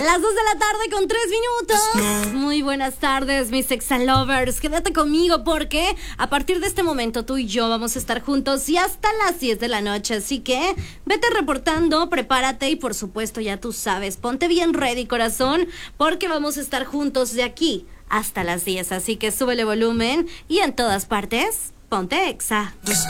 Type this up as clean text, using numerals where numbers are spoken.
las 2 de la tarde con 3 minutos. Muy buenas tardes, mis Sexa Lovers. Quédate conmigo porque a partir de este momento tú y yo vamos a estar juntos y hasta las 10 de la noche. Así que vete reportando, prepárate y por supuesto ya tú sabes, ponte bien ready, corazón, porque vamos a estar juntos de aquí hasta las 10. Así que súbele volumen y en todas partes, ponte Exa.